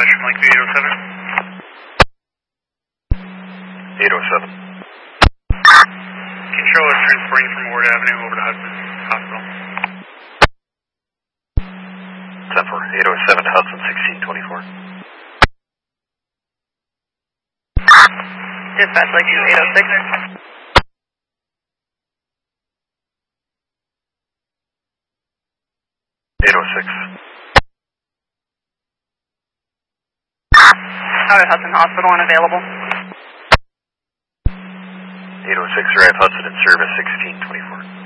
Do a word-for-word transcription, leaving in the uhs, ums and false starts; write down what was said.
dispatch from Lakeview eight oh seven. eight oh seven. Control is transporting from Ward Avenue over to Hudson Hospital. ten four, eight oh seven Hudson, sixteen twenty-four. Dispatch Lakeview eight oh six. eight oh six. Out at Hudson Hospital, unavailable. eight oh six, Drive Hudson in service, sixteen twenty-four.